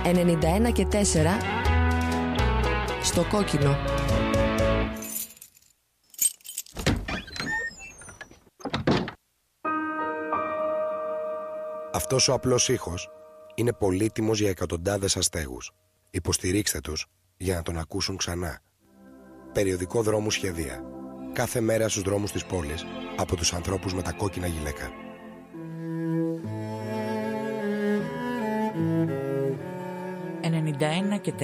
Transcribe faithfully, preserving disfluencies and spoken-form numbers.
ενενήντα ένα και τέσσερα στο κόκκινο. Αυτός ο απλός ήχος είναι πολύτιμος για εκατοντάδες αστέγους. Υποστηρίξτε τους για να τον ακούσουν ξανά. Περιοδικό Δρόμου Σχεδία. Κάθε μέρα στους δρόμους της πόλης από τους ανθρώπους με τα κόκκινα γυλαίκα. ενενήντα ένα και